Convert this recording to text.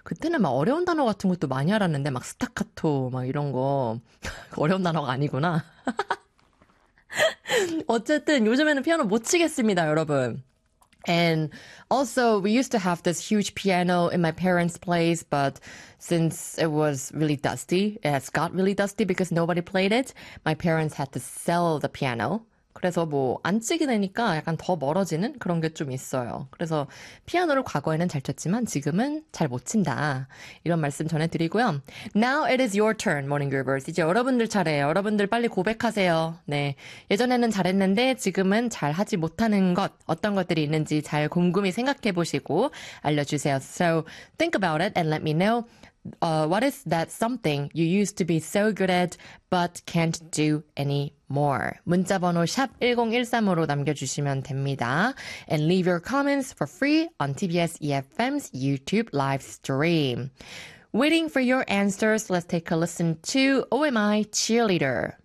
그때는 막 어려운 단어 같은 것도 많이 알았는데 막 스타카토 막 이런 거 어려운 단어가 아니구나. 어쨌든 요즘에는 피아노 못 치겠습니다, 여러분. And also, we used to have this huge piano in my parents' place, but since it was really dusty, it has got really dusty because nobody played it, my parents had to sell the piano. 그래서 뭐 안 치게 되니까 약간 더 멀어지는 그런 게 좀 있어요. 그래서 피아노를 과거에는 잘 쳤지만 지금은 잘 못 친다. 이런 말씀 전해드리고요. Now it is your turn, Morning Groovers. 이제 여러분들 차례예요. 여러분들 빨리 고백하세요. 네. 예전에는 잘했는데 지금은 잘하지 못하는 것, 어떤 것들이 있는지 잘 곰곰이 생각해 보시고 알려주세요. So think about it and let me know. What is that something you used to be so good at but can't do anymore? 문자번호 샵 1013으로 남겨주시면 됩니다. And leave your comments for free on TBS EFM's YouTube live stream. Waiting for your answers, let's take a listen to OMI Cheerleader.